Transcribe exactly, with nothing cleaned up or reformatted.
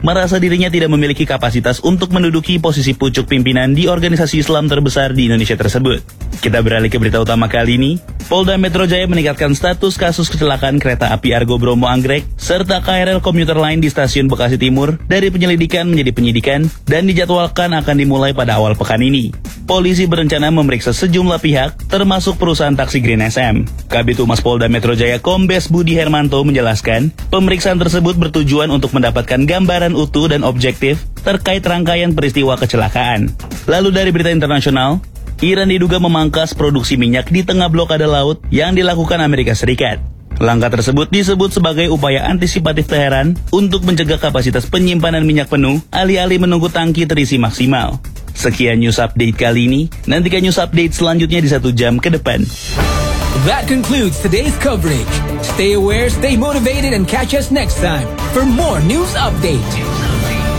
merasa dirinya tidak memiliki kapasitas untuk menduduki posisi pucuk pimpinan di organisasi Islam terbesar di Indonesia tersebut. Kita beralih ke berita utama kali ini. Polda Metro Jaya meningkatkan status kasus kecelakaan kereta api Argo Bromo Anggrek serta K R L komuter lain di stasiun Bekasi Timur dari penyelidikan menjadi penyidikan dan dijadwalkan akan dimulai pada awal pekan ini. Polisi berencana memeriksa sejumlah pihak, termasuk perusahaan taksi Green S M. Kabid Humas Polda Metro Jaya Kombes Budi Hermanto menjelaskan, pemeriksaan tersebut bertujuan untuk mendapatkan gambaran utuh dan objektif terkait rangkaian peristiwa kecelakaan. Lalu dari berita internasional, Iran diduga memangkas produksi minyak di tengah blokade laut yang dilakukan Amerika Serikat. Langkah tersebut disebut sebagai upaya antisipatif Teheran untuk mencegah kapasitas penyimpanan minyak penuh alih-alih menunggu tangki terisi maksimal. Sekian news update kali ini, nantikan news update selanjutnya di satu jam ke depan. That concludes today's coverage. Stay aware, stay motivated, and catch us next time for more news update.